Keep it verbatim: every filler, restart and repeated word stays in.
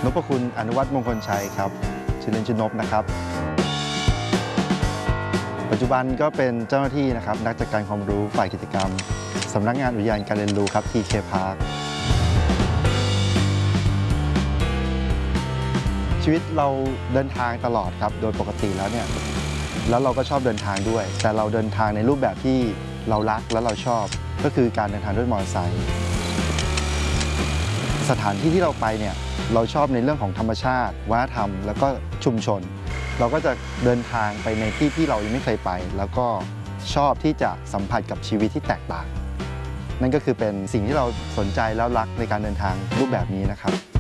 นพคุณอนุวัฒน์มงคลชัยครับชื่อเล่นชื่อนพนะครับปัจจุบันก็เป็นเจ้าหน้าที่นะครับนักจัดการความรู้ฝ่ายกิจกรรมสำนักงานอุทยานการเรียนรู้ครับ ที เค Park ชีวิตเราเดินทางตลอดครับโดยปกติแล้วเนี่ยแล้วเราก็ชอบเดินทางด้วยแต่เราเดินทางในรูปแบบที่เรารักและเราชอบก็คือการเดินทางด้วยมอเตอร์ไซค์สถานที่ที่เราไปเนี่ยเราชอบในเรื่องของธรรมชาติวัฒนธรรมแล้วก็ชุมชนเราก็จะเดินทางไปในที่ที่เรายังไม่เคยไปแล้วก็ชอบที่จะสัมผัสกับชีวิตที่แตกต่างนั่นก็คือเป็นสิ่งที่เราสนใจแล้วรักในการเดินทางรูปแบบนี้นะครับ